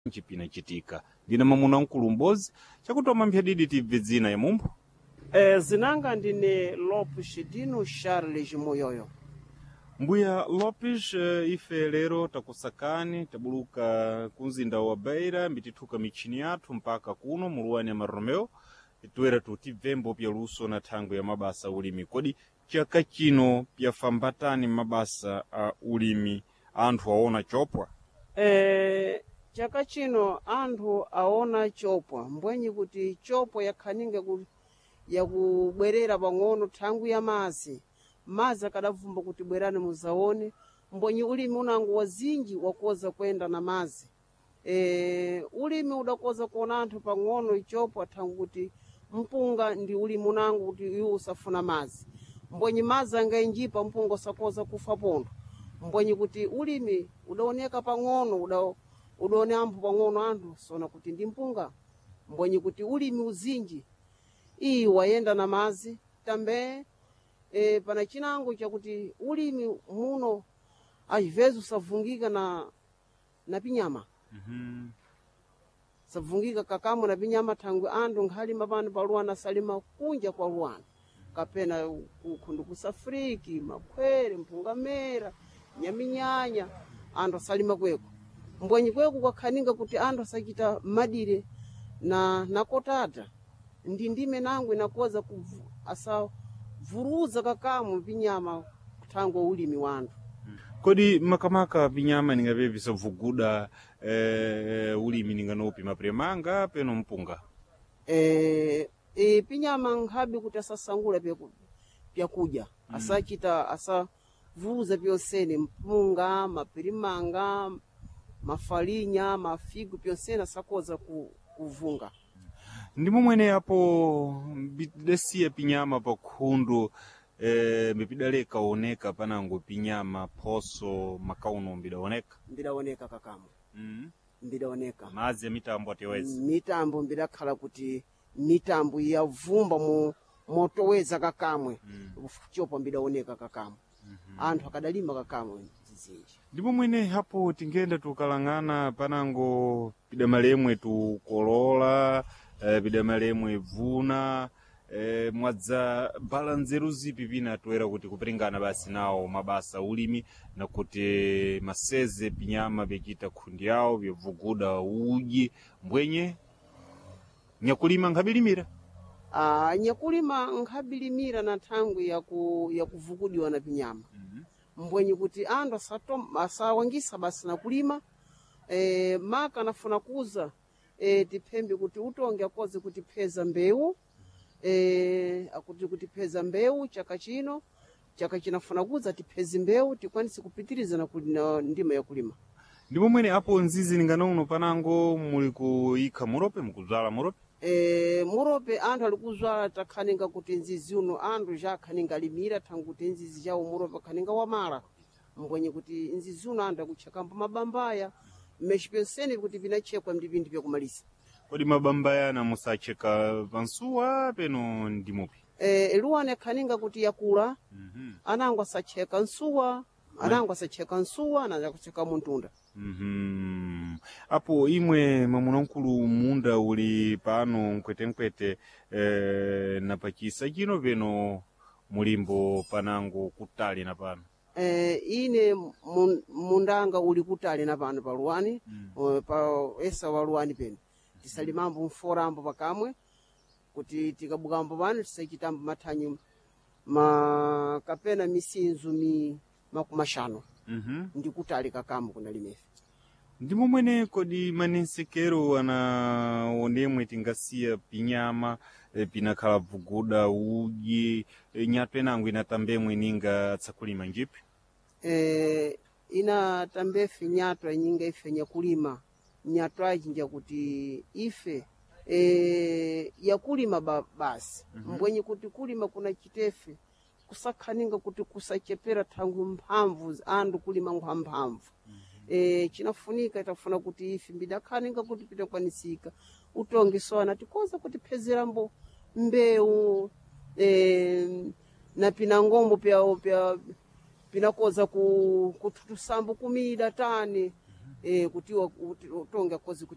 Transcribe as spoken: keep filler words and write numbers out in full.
chipina chitika ndina mamuna mkulu mbozi chakutoma mphyadidi tibve dzina ya mumbo. E, zinanga ndine Lopes Dino Charles Moyoyo. Mbuya Lopes, uh, ife lero takusakani tabuluka kunzinda wa Beira mbitithuka michini yathu mpaka kuno muluwani ya Maromeo tuwera tuti vembo pya luso na thango ya mabasa ulimi. Kodi chaka chino pyafambatani mabasa uh, ulimi anthu aona chopwa? E, chaka chino anthu aona chopwa mbwenyi kuti chopwa yakhaninga kuti yakubwerera pang'ono thangu ya mazi mazi akadavumba kuti bwerani muzaone mbwenyi ulimi unangu wazinji wakoza kwenda na mazi. E, ulimi udakoza kuona anthu pang'ono ichopwa thangu kuti mpunga ndi ulimi unangu kuti iwo usafuna mazi mbwenyi mazi angainjipa mpunga usakoza kufa pondo mbwenyi kuti ulimi udaoneka pang'ono uda udaone ampu pang'ono anthu sona kuti ndi mpunga mbwenyi kuti ulimi uzinji iyi wayenda na mazi tambe. E, pana chinango chakuti ulimi muno achivezu savungika na na pinyama. Mm-hmm. Savungika kakamwe na pinyama thangu anthu nkhalima pano pa Luwana salima kunja kwa Luwana kapena kukhundu kusafriki makhwere mpungamera nyaminyanya anthu asalima kweko mbwenyi kweko kwakhaninga kuti anthu asachita madire na nakotata ndi ndime nangu inakoza kuvu, asa vuruza kakamwe pinyama thangu ulimi wanthu. Kodi makamaka pinyama ningabe visavuguda eh, ulimi ninganopi mapremanga peno mpunga? E, e, pinyama nkhabi kuti asasangula pyakuja mm. asachita asavuruza pyonsene mpunga mapirimanga mafalinya mafigu pyonsene asakoza ku, kuvunga. Ndimo mwene apo bidesiya pinyama pa khundu eh, mbipidaleka oneka panango pinyama poso makauno mbidaoneka? Mbidaoneka kakamu. Mm. Mbidaoneka. Mazi ya mitambo atewezi? Mitambo mbidakhala kuti mitambo ya vumba mu motoweza kakamwe. Mm. Chopo mbidaoneka kakamu. Mm-hmm. Anthu akadalima kakamwe zizinji. Ndipo mwene hapo tingenda tukalangana panango pidamalemwe tukolola eh, pidamalemwe vuna eh, mwadza bala nzeru zipi pina toera kuti kupringana basi nawo mabasa ulimi na kuti maseze pinyama byachita khundi yawo byovuguda uji mbwenye nyakulima nkabilimira? Ah, nyakulima nkabilimira na thangu ya ku ya kuvugudiwa na pinyama. Mm-hmm. Mbwenye kuti anthu asatoma asawangisa basi na kulima e, maka nafuna kuza e, tipembe kuti utonge akoze kuti peza mbewu e, akuti kuti peza mbewu chaka chino chaka chinafuna kuza tipezi mbewu tikwanisi kupitiriza na, na ndima ya kulima. Ndipo mwene apo nzizi ninganono panango muli kuikha murope mukuzala murope? E, murope anthu alikuzwala takhaninga kuti nzizi uno anthu jakhaninga limira thangu kuti nzizi jawo murope khaninga wamala mbwenye kuti nzizi uno anthu akuchekambo mabambaya mmechipenseni kuti vinachekwa mndipindi vyakumalisa. Kodi mabambaya na musacheka pansuwa peno ndimupi? E, Luwana khaninga kuti yakula. Mm-hmm. Anango asacheka nsuwa anango asacheka nsuwa na kucheka muntunda. Mhm. Apo imwe mamuna nkulu munda uli pano nkwete-nkwete eh, na pachisa chino peno mulimbo panango kutali na pano? Eh, ine mundanga uli kutali na pano pa Luwani. Mm. uh, pa esa wa Luwani peno tisalimambo mforambo pakamwe kuti tikabukambo pano tisachitambo mathanyu ma kapena misinzu mi makumashano. Mhm. Ndi kutali kakamu kuna limefe. Ndimo mwene kodi manensekero anaonemwe tingasiya pinyama e, pinakhala vuguda uji e, nyatu enango inatambemwe ninga tsakulima njipi? E, inatambefe nyatu nyinga ife nyakulima nyatu ajinja kuti ife e, yakulima ba, basi. Mm-hmm. Mbwenye kuti kulima kuna chitefe kusakhaninga kuti kusachepera thangu mphamvu andu kulima nkhamphamvu. Mm-hmm. E, chinafunika itafuna kuti ife mbidakhaninga kuti pitakwanisika utonge sona tikoza kuti phezerambo mbewu e, na pinangombo pya pya pinakoza ku kututusambo kumida tani. Mm-hmm. E, kuti utonge kozi kuti